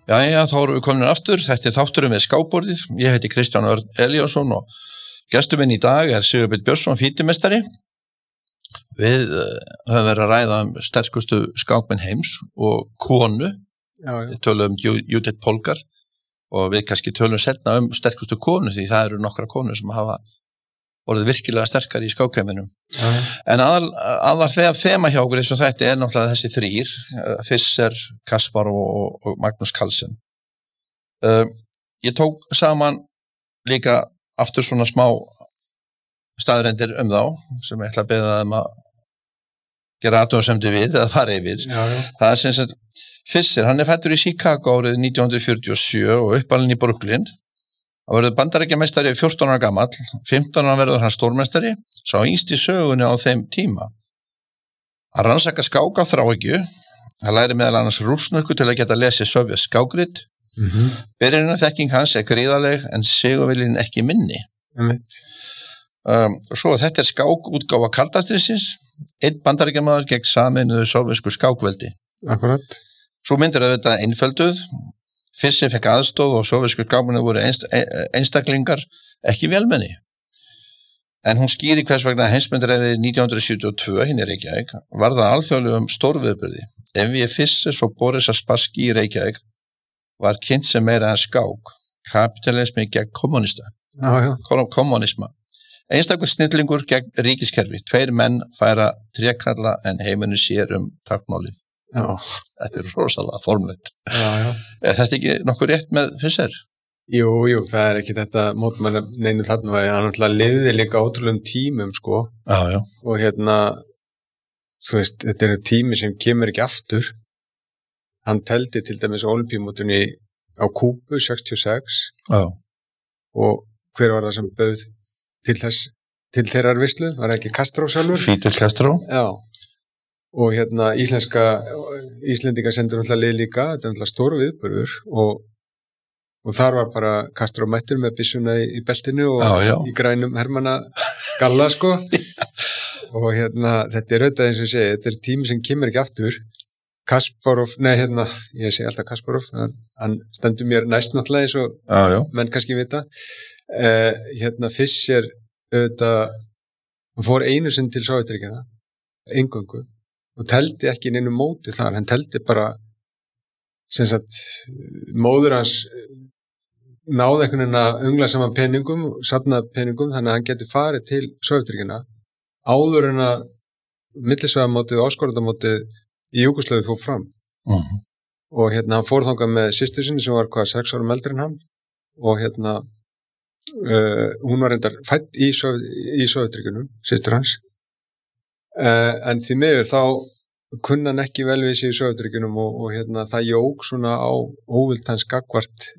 Jæja, þá erum við komin aftur. Þetta þátturinn við skákborðið. Ég heiti Kristján Örn Elíasson og gestur minn í dag Sigurbjörn Björnsson, fítimestari. Við höfum verið að ræða sterkustu skákmenn heims og konu. Við tölum Judith Polgar og við kannski tölum setna sterkustu konu því það eru nokkra konur sem hafa orðið virkilega sterkar í skákheiminum. En aðal þema hjá okkur eins og þetta náttúrulega þessi þrír, Fischer, Kaspar og Magnús Carlsen. Ég tók saman líka aftur svona smá staðrendir þá, sem ég ætla að beða þeim að gera athugasemdir við eða fara yfir. Það sem sagt, Fischer, hann fæddur í Chicago árið 1947 og uppalinn í Brooklyn. Hann verður bandaríkjameistari 14 ára gamall, 15 ára verður hann stórmeistari, sá yngst í sögunni á þeim tíma. Hann rannsaka skák á þráhyggju, hann læri meðal annars rússnesku til að geta lesið sovjask skákrit. Byrjunarþekking hans gríðarleg en sigurviljinn ekki minni. Svo þetta skákútgáfa kaldastríðsins, einn bandaríkjamaður gegn sameinuðu sovjasku skákveldi. Akkurat. Svo myndir þetta einfölduð. Fischer fekk aðstóð og sovjasku skákmenn voru einstaklingar, ekki vélmenni. En hún skýri hvers vegna heimsmyndareiði 1972 hinn í Reykjavík var það alþjóðlegum stórviðburði. V. Fischer og Boris Spassky í Reykjavík var kynnt sem meira en skák, kapitalismi gegn kommunisma. Einstakur snillingur gegn ríkiskerfi, 2 menn færa trékalla en heiminu sér taktmálið. Þetta rosalega formlegt. Er þetta ekki nokkuð rétt með Fischer? Jú, það ekki þetta mótmæla neinu þarna hann náttúrulega lifði líka ótrúlegum tímum sko. Og þú veist, þetta tími sem kemur ekki aftur. Hann teldi til dæmis Ólympíumótinu á Kúbu 66 og hver var það sem bauð til þeirrar veislu? Var það ekki Castro sjálfur? Fidel Castro. Og Íslendingar sendur náttúrulega lið líka, þetta náttúrulega stór viðburður og þar var bara Castro mættur með byssuna í beltinu og í grænum hermanna galla sko og þetta auðvitað eins og ég segi, þetta tími sem kemur ekki aftur. Kasparov, ég segi alltaf Kasparov, hann stendur mér næst náttúrulega eins og menn kannski vita. Fischer auðvitað fór einu sinni til Sovétríkjanna, eingöngu, og teldi ekki neinu móti þar, hann teldi bara sem sagt móður hans náði einhvern veginn að öngla saman peningum, safna peningum, þannig að hann geti farið til Sovétríkjanna áður en að millisvæðamótið og áskorundamótið í Júgóslavíu fór fram. Og hann fór þangað með systur sinni sem var 6 árum eldri en hann og hún var reyndar fædd í Sovétríkjunum, systur hans. En því miður þá kunna hann ekki vel við sig í Sovétríkjunum og það jók svona á óvild hans gagnvart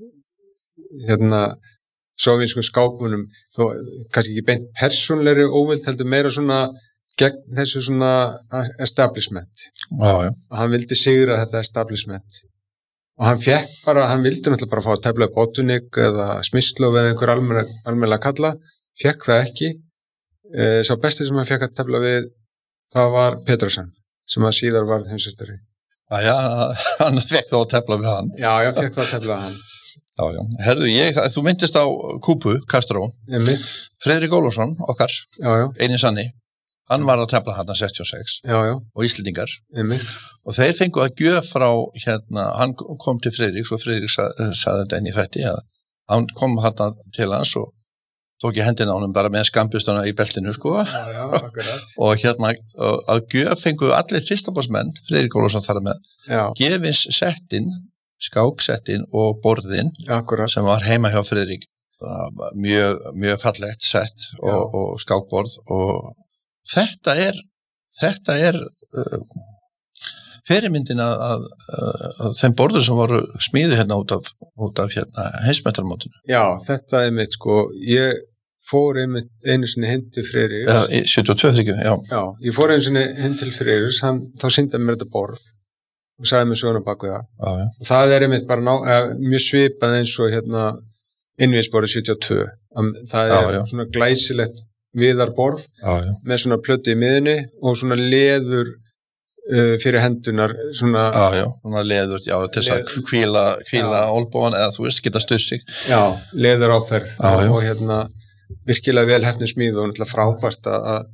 sovénskum skákmönnum, þó kannski ekki beint persónlegri óvild heldur meira svona gegn þessu svona establishment. Hann vildi sigra þetta establishment og hann vildi náttúrulega bara fá að tefla Botunik eða Smyslov eða einhver almennilega kalla, fekk það ekki. Sá besti sem hann fekk að tefla við það var Petersen, sem að síðar var heimsmeistari. Hann fekk þá að tefla við hann. Já, fekk þá að tefla við hann. Herðu, þú myndist á Kúbu, Castro. Friðrik Ólafsson, okkar, einin sanni, hann var að tefla hann 66 og Íslendingar. Og þeir fengu að gjöf frá, hann kom til Friðriks og Friðrik sagði þetta inn í fætti að hann kom hann til hans og tók ég hendina á honum bara með skambustuna í beltinu sko. Akkurat. Og að gjöf fengu allir fyrstabásmenn, Friðrik Ólafsson þar með, gefins settin, skáksettin og borðin sem var heima hjá Friðrik. Mjög, mjög fallegt sett og skákborð og þetta er fyrirmyndin að þeim borður sem voru smíðu út af heimsmeistarmótinu. Já, þetta mitt sko, ég fór einu sinni heim til Friðriks. 72, já. Já, ég fór einu sinni heim til Friðriks, þá sýndi mér þetta borð og sagði mér svona bak við það. Og það einmitt bara mjög svipað eins og innvíðsborðið 72. Það svona glæsilegt viðarborð með svona plötu í miðunni og svona leður fyrir hendunar svona svona leður, til þess að hvíla olbóan eða þú veist, geta stuð sig. Já, leður áferð og virkilega vel hefni smíð og náttúrulega frábært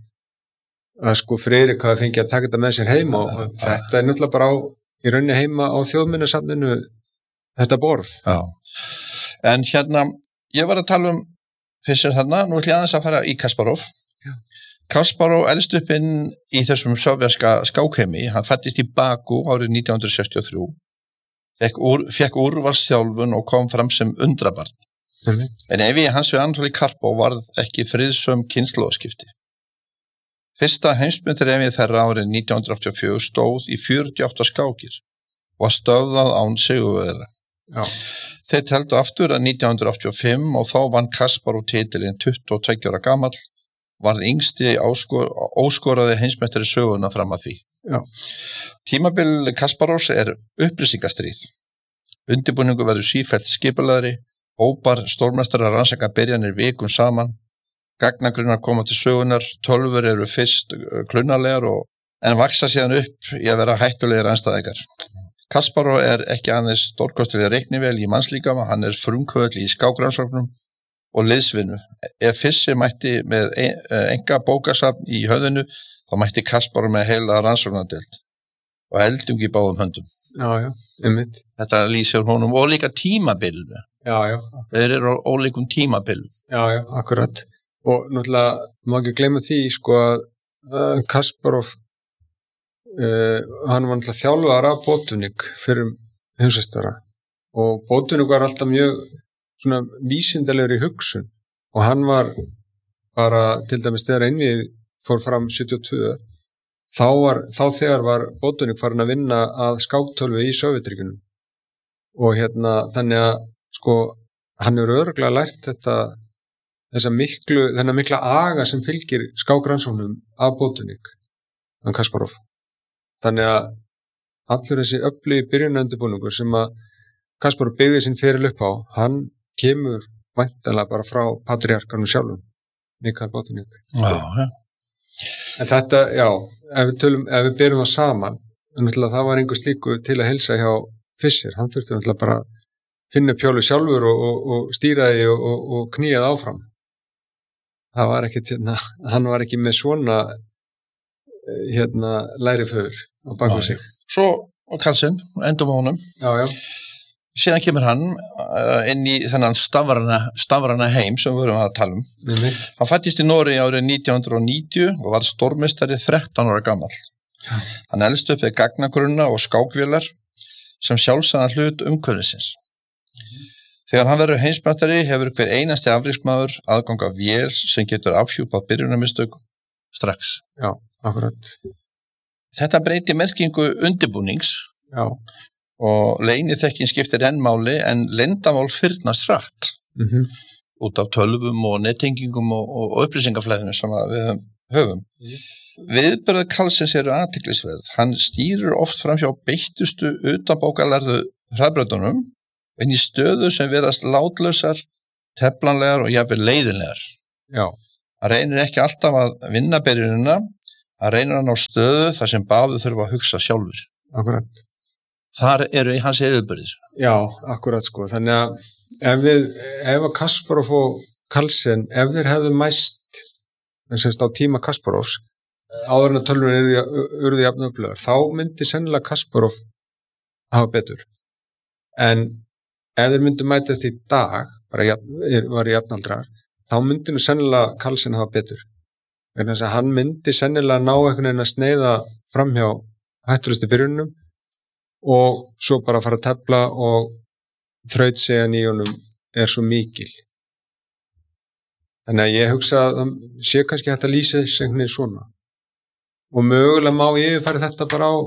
að sko Friðrik hafi fengið að taka þetta með sér heim og þetta náttúrulega bara í rauninni heima á þjóðminjasafninu þetta borð. Já, en ég var að tala Fischer þarna, nú ætlum ég aðeins að fara í Kasparov. Já. Kasparov elst upp inn í þessum sovjerska skákheimi, hann fæddist í Bakú árið 1963, fekk úrvalsþjálfun og kom fram sem undrabarn. En efi hans við Anatoli Karpov varð ekki friðsöm kynslóðaskipti. Fyrsta heimsmyndir þeirra árið 1984 stóð í 48 skákir og var stöðvað án sigurvegara. Já. Þeir teldu aftur að 1985 og þá vann Kasparov titilinn 22 ára gamall, varð yngsti óskoraði heimsmeistari söguna fram að því. Já. Tímabil Kasparovs upplýsingastríð. Undirbúningu verður sífellt skipulagri, hópar stórmeistarar rannsaka byrjanir vikum saman, gagnagrunnar koma til sögunar, tölvur eru fyrst klunarlegar en vaksa síðan upp í að vera hættulegir andstæðingar. Kasparov ekki aðeins stórkostilega reiknivél í mannslíkama, hann frumkvöðl í skákrannsóknum og liðsvinnu. Ef Fischer mætti með enga bókasafn í höfðinu, þá mætti Kasparov með heila rannsóknardeild og eldung í báðum höndum. Já, einmitt. Þetta lýsir honum og líka tímabilinu. Já. Þeir eru á ólíkum tímabilum. Já, akkurat. Og náttúrulega má ekki gleyma því sko að Kasparov hann var náttúrulega þjálfaður af Botvinnik fyrir heimsmeistara og Botvinnik var alltaf mjög svona vísindalegur í hugsun og hann var bara til dæmis þegar einvið fór fram 72 þá þegar var Botvinnik farin að vinna að skáktölvu í Sovétríkjunum og þannig að sko hann örugglega lært þennan mikla aga sem fylgir skákrannsóknum af Botvinnik, hann Kasparov. Þannig að allur þessi öflugi byrjunarundirbúningur sem að Kasparov byggði sinn feril upp á, hann kemur væntanlega bara frá patriarkanum sjálfum, Mikael Botvinnik. Já. En þetta, ef við byrjum það saman, það var einhver slíku til að heilsa hjá Fischer, hann þurfti náttúrulega bara að finna pjólu sjálfur og stýra því og knýja það áfram. Það var ekki, hann var ekki með svona læriföður á baku sig. Svo Carlsen, endum á honum. Já. Síðan kemur hann inn í þennan stafrana heim sem við vorum að tala um. Hann fæddist í Noregi árið 1990 og var stórmeistari 13 ára gamall. Já. Hann elst upp við gagnagrunna og skákvélar sem sjálfsagðan hlut umhverfisins. Þegar hann verður heimsmeistari hefur hver einasti afreksmaður aðgang að vél sem getur afhjúpað byrjunarmistök strax. Já, akkurat. Þetta breyti merkingu undirbúnings. Já. Og leyniþekking skiptir enn máli en leyndarmál fyrnast hratt út af tölvum og nettengingum og upplýsingaflæðinu sem við höfum. Viðbrögð Carlsens eru athyglisverð. Hann stýrir oft fram hjá beittustu utanbókarlærðu hraðbrautunum inn í stöðu sem verðast látlausar, teflanlegar og jafnvel leiðinlegar. Já. Hann reynir ekki alltaf að vinna byrjunina, hann reynir að ná stöðu þar sem báðu þurfa að hugsa sjálfur. Akkurat. Þar eru hans yfirbyrðir. Já, akkurat sko. Þannig að ef að Kasparov og Carlsen, ef þeir hefðu mæst á tíma Kasparovs, áður en að tölvunni urðu jafn öflugar, þá myndi sennilega Kasparov hafa betur. En ef þeir myndi mætast í dag, var í jafnaldrar, þá myndi nú sennilega Carlsen hafa betur. Þannig að hann myndi sennilega ná einhvern veginn að sneiða framhjá hættulegustu byrjunum og svo bara fara að tefla og þrautseigjan í honum svo mikil. Þannig að ég hugsa að það sé kannski hægt að lýsa þessi svona. Og mögulega má yfirfæra þetta bara á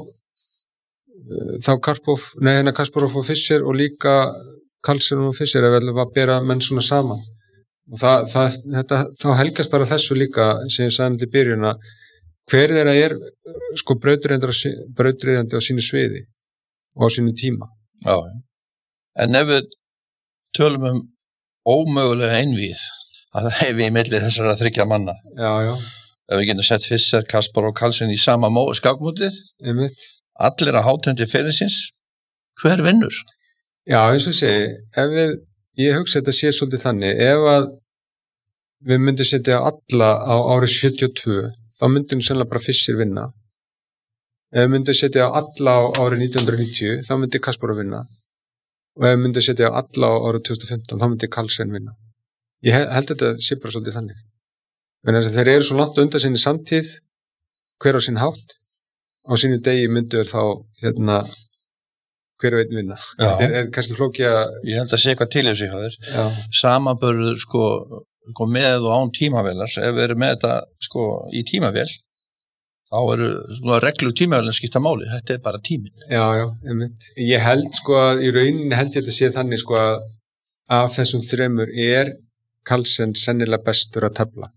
þá Kasparov og Fischer og líka Carlsen og Fischer ef við ætlum að bera menn svona saman. Og þá helgast bara þessu líka sem ég sagði til byrjun að hver þeirra sko brautryðjandi á sínu sviði og á sínu tíma. Já. En ef við tölum ómögulega einvíð að það hefi í milli þessara 3 manna. Já. ef við getum sett Fischer, Kasparov og Carlsen í sama skákmótið, allir að hátendi ferilsins, hver vinnur? Já, eins og segi, ég hugsa þetta sé svolítið þannig, ef að við myndum setja alla á árið 72, þá myndum við sennilega bara Fischer vinna. Ef við myndum setja alla á árið 1990, þá myndi Kasparov vinna. Og ef við myndum setja alla á árið 2015, þá myndi Carlsen vinna. Ég held þetta sé bara svolítið þannig. En þess að þeir eru svo langt undan sinni samtíð, hver á sinn hátt, á sínu degi myndu er þá, hver veit vinna. Þetta er kannski flókið að... Ég held að sé eitthvað til þessu hjá þér. Samanburður, sko, með og án tímavélar, ef við erum með þetta, sko, í tímavél, þá eru svona reglu tímavélinn skipta máli. Þetta er bara tíminn. Já, einmitt. Ég held, sko, að í rauninni held ég þetta sé þannig, sko, að af þessum þremur er Carlsen sennilega bestur að tefla.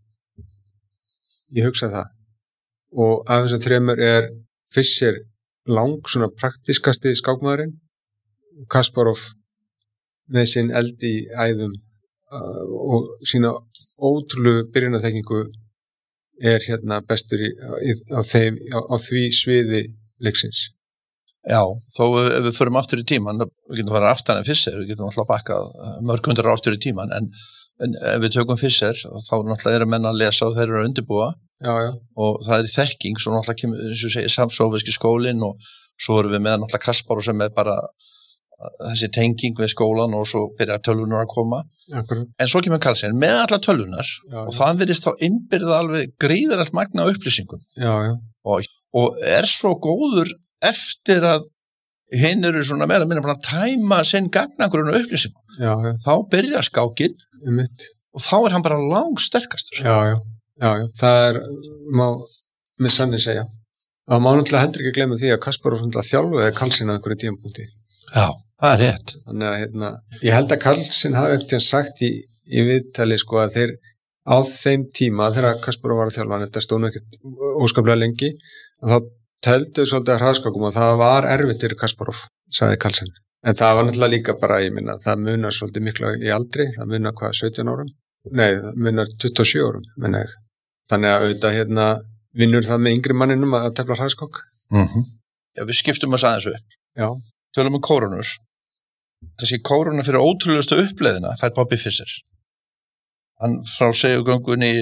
Ég hugsa það. Og af þessum þremur er Fischer svona praktiskasti skákmaðurinn, Kasparov með sinn eld í æðum og sína ótrúlegu byrjunarþekkingu er bestur á því sviði leiksins. Já, þó ef við förum aftur í tíman, við getum farið aftan en Fischer, við getum alltaf bakkað mörg hundra aftur í tíman, en ef við tökum Fischer, þá náttúrulega menn að lesa og þeir eru að undirbúa. Já. Og það er þekking, svo náttúrulega kemur, eins og segir, samsófiski skólinn og svo erum við með náttúrulega Kasparov sem er bara þessi tenging við skólan og svo byrja tölvunar að koma. Akkurat. En svo kemur Carlsen með alla tölvunar og það virðist þá innbyrða alveg gríðarlegt magna upplýsingum. Já. Og er svo góður eftir að hinn eru svona meira búin að tæma sinn gagnagrunn og upplýsingum. Já. Þá byrja skákinn og þá er hann bara langsterkastur. Já. Það er, má með sanni segja. Það má náttúrulega heldur ekki glemma því að Kasparov þjálfaði Carlsen á einhverju tímapunkti. Já, það er rétt. Þannig að ég held að Carlsen hafi eftir sagt í viðtali, sko, að þeir á þeim tíma þegar Kasparov var að þjálfa, þetta stóð nú ekkert óskaplega lengi, að þá teldu svolítið að hraðskákum og það var erfitt fyrir Kasparov, sagði Carlsen. En það var náttúrulega líka bara, ég minna, það munar svolítið miklu í aldri, það munar 17 árum? Nei, það munar 27 árum, menna ég. Þannig að auðvitað vinnur það með yngri manninum að tefla hraðskák. Já, við skiptum að aðeins upp. Já. Tölum kórunur. Þessi kóruna fyrir ótrúlegustu uppleiðina fær Bobby Fischer. Hann frá segugöngunni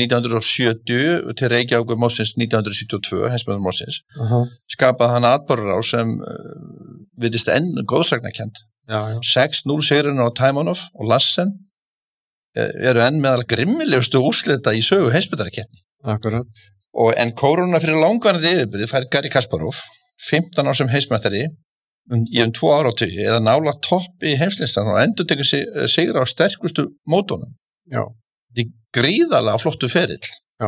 1970 til Reykjavíkur mótsins 1972, heimsmeður mótsins, skapaði hann atburðar á sem virðist enn góðsagnarkennd. 6-0 sigurinn á Taimanov og Lassen eru enn meðal grimmilegustu úrslita í sögu heimsmeðarakeppni. Akkurat. En kóruna fyrir langvarandi yfirbyrði fær Garri Kasparov, 15 ár sem heimsmeistari í 2 áratugi eða nálægt topp í heimslistan og endur tekur sigra á sterkustu mótunum. Já. Þetta er gríðarlega flottu ferill. Já.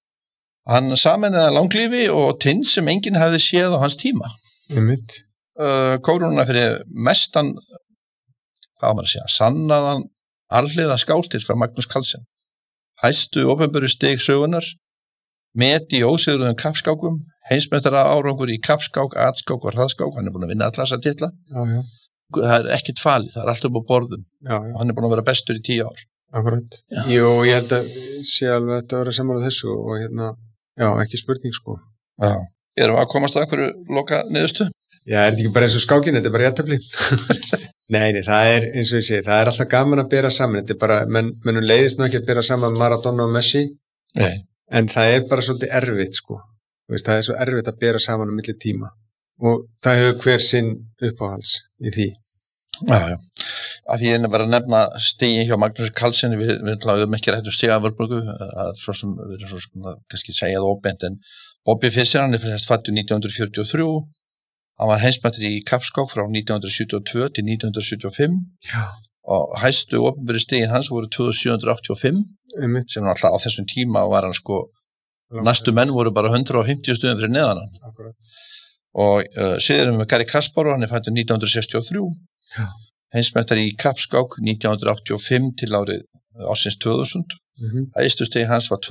Hann sameinaði langlífi og tind sem enginn hefði séð á hans tíma. Einmitt. Kóruna fyrir mestan, hvað maður að segja, sannaðan alhliða skástýr frá Magnús Carlsen. Hæstu opinberu stig sögunar, meti í ósigruðum kappskákum, heimsmeistara árangur í kappskák, atskák og hraðskák, hann er búin að vinna alla þessa titla. Já. Það er ekkert falið, það er allt upp á borðum. Já. Og hann er búin að vera bestur í 10 ár. Akkurat. Jú, ég held að sé alveg þetta að vera saman á þessu og ekki spurning, sko. Já. Erum við að komast að einhverju loka niðurstu? Já, er þetta ekki bara eins og skákin, þetta er bara jafntefli. Nei, það er, eins og ég segi, það er alltaf gaman að bera saman, þetta er bara, mennum leiðist nú ekki að bera saman Maradona og Messi. Nei. En það er bara svolítið erfitt, sko. Veist, það er svo erfitt að bera saman á milli tíma. Og það hefur hver sinn uppáhals í því. Já. Að því ég var að nefna stigin hjá Magnús Carlsen, við höfum ekki rætt stigaverðbólgu, svo sem við erum svo sem kannski segja það óbeint, en Bobby Fischer, hann er fæddur 1943, hann var heimsmeistari í kappskák frá 1972 til 1975. Já. Og hæstu opinberi stigin hans voru 2785, sem alltaf á þessum tíma var hann næstu menn voru bara 150 stöðum fyrir neðan hann. Akkurat. Og síðan með Garri Kasparov, hann er fæddur 1963. Já. Heimsmeistari í kappskák 1985 til ársins 2000. Hæstu stig hans var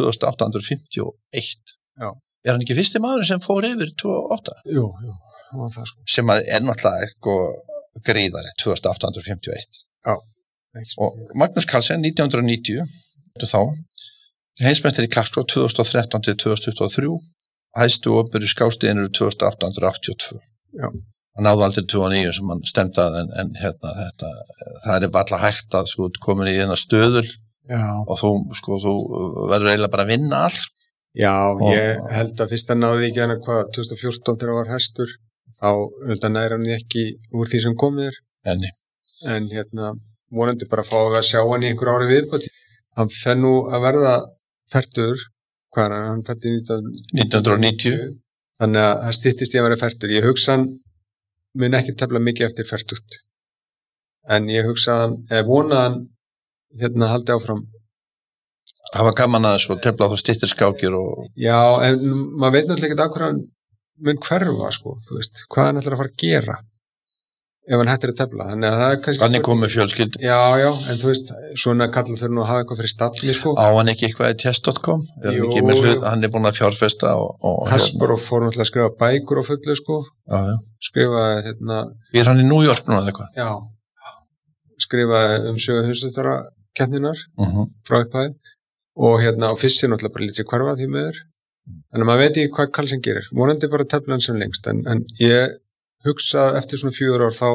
2851. Já. Er hann ekki fyrsti maður sem fór yfir 28? Jú, það sko. Sem er náttúrulega gríðari, 2851. Já. Og Magnús Carlsen 1990 þá heimsmeistari í kappskrá 2013 til 2023, hæstu opinberu skákstigin eru 2882. Já. Hann náði aldrei 2009 sem hann stemdi að en hérna þetta, það bara hægt að sko komin í eina stöðul. Já. Og þú verður eiginlega bara að vinna allt. Já, ég held að fyrst að náði ekki hana 2014 þegar hann var hestur, þá auðvitað næra hann ekki úr því sem komið er. En hérna, vonandi bara fá að sjá hann í einhver ári viðbót. Hann fer nú að verða fertur, hvað er hann fætti 1990. Þannig að það styttist ég að vera fertur. Ég hugsa hann mun ekki tefla mikið eftir fertugt. En ég hugsa hann, vona hann hérna haldi áfram. Það var gaman að þessu tefla þá styttir skákir og... Já, en maður veit náttúrulega ekki hvað hann mun hverfa, sko, þú veist, hvað hann ætlar að fara að gera ef hann hættir að tefla. Þannig að það er kannski... Hann er komið fjölskyld. Já, en þú veist, svona kallar þurfa nú að hafa eitthvað fyrir stafni, sko. Á hann ekki eitthvað í test.com? Hann er búin að fjárfesta og Kasparov fór náttúrulega að skrifa bækur á fullu, sko. Já. Skrifa, hérna... Er hann í New York núna eða eitthvað? Já. Skrifa sögu hundstöðarakeppninnar frá upphæði. Og hérna á fyrst náttúrulega bara lítið hverfa því miður. Þannig að maður veit ekki hvað Karlsson gerir. Vonandi bara tefla hann sem lengst. En ég hugsa eftir svona 4 ár þá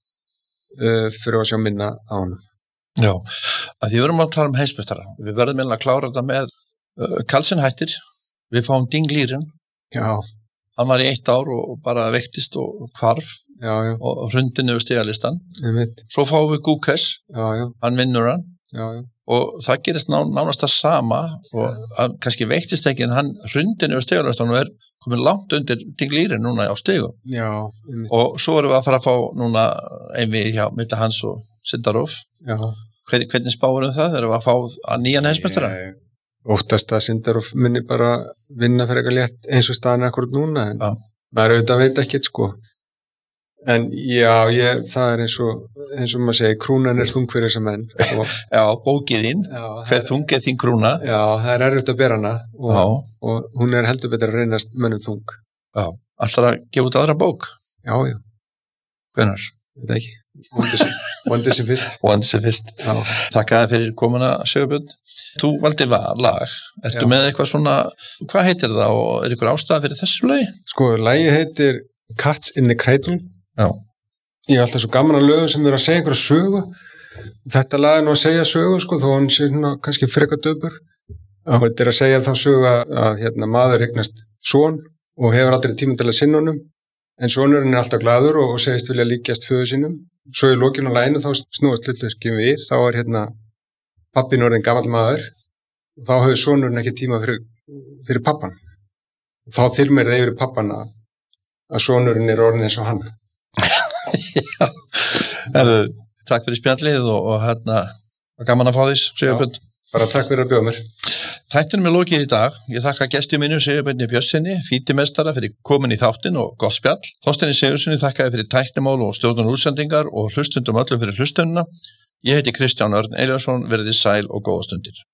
fyrir að sjá minna á hann. Já, að því við erum að tala heimsmeistara. Við verðum meðal að klára þetta með Karlsson hættir. Við fáum Ding Liren. Já. Hann var í 1 ár og bara veiktist og hvarf. Já. Og hrundin yfir stigalistan. Svo fáum við Gukes. Já. Hann vinnur hann. Já. Og það gerist nánast það sama og hann kannski veiktist ekki en hann hrundin yfir stigalistan og komin langt undir Ding Liren núna á stigum. Já. Og svo erum við að fara að fá núna einvið hjá milli hans og Sindarov. Já. Hvernig spáum það þegar við að fá nýjan heimsmeistara? Óttast að Sindarov muni bara vinna fyrir eitthvað létt eins og staðan akkurat núna en maður auðvitað veit ekkert sko. En já, það er eins og maður segi, krúnan er þung fyrir þessa menn. Já, bókið þín, hver þung er þín krúna? Já, það er erfitt að bera hana og hún er heldur betur að reynast mönnum þung. Já, alltaf að gefa út aðra bók? Já. Hvenær? Veit ekki, vonandi sem fyrst. Vonandi sem fyrst. Takk að fyrir komuna, Sigurbjörn. Þú valdi lag, ertu með eitthvað svona, hvað heitir það og er ykkur ástæða fyrir þessu lagi? Sko, lagi heitir Cats in the Cradle. Já. Ég er alltaf svo gaman að lögum sem eru að segja einhverja sögu. Þetta lag er nú að segja sögu, sko, þó hann sé kannski frekar döpur. Þetta er að segja þá sögu að hérna, maður eignast son og hefur aldrei tíma til að sinna honum, en sonurinn er alltaf glaður og segist vilja líkjast föður sínum. Svo í lokinu á laginu þá snúast hlutverkið við, þá er hérna pappinn orðinn gamall maður og þá hefur sonurinn ekki tíma fyrir pappan. Þá þylmir það yfir pappan að sonurinn er orðinn eins og hann. Já, takk fyrir spjallið og hérna gaman að fá þess, Sigurbjörn. Bara takk fyrir að bjóða mér. Þættinum er lokið í dag. Ég þakka gestum mínu Sigurbjörni Björnssyni, fítimestara fyrir komin í þáttinn og gott spjall. Þorsteini Sigurðssyni þakkaði fyrir tæknimál og stjórnun útsendingar og hlustundum öllum fyrir hlustununa. Ég heiti Kristján Örn Elíasson, verið sæl og góða stundir.